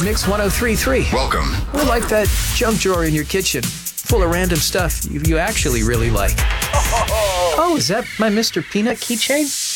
Mix 103.3. Welcome. We're like that junk drawer in your kitchen, full of random stuff you actually really like. Oh, is that my Mr. Peanut keychain?